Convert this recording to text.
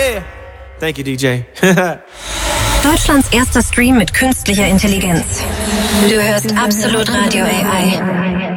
Yeah. Thank you, DJ. Deutschlands erster Stream mit künstlicher Intelligenz. Du hörst Absolut Radio AI.